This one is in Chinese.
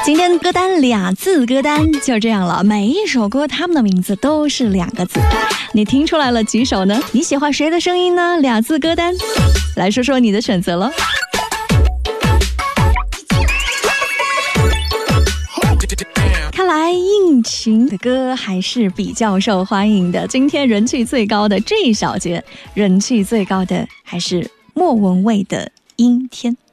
今天歌单俩字歌单就这样了，每一首歌他们的名字都是2个字，你听出来了几首呢？你喜欢谁的声音呢？俩字歌单，来说说你的选择了。看来应勤的歌还是比较受欢迎的，今天人气最高的这一小节，人气最高的还是莫文蔚的《阴天》。